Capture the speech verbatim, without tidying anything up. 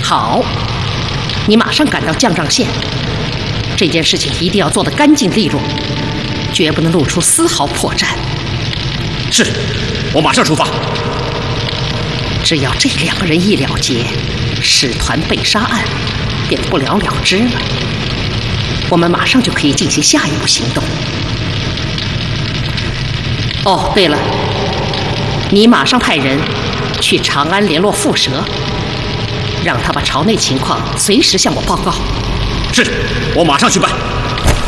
好，你马上赶到降帐县，这件事情一定要做得干净利落，绝不能露出丝毫破绽。 是，我马上出发。 只要这两个人一了结，使团被杀案便不了了之了。我们马上就可以进行下一步行动。哦，对了，你马上派人去长安联络蝮蛇，让他把朝内情况随时向我报告。 是，我马上去办。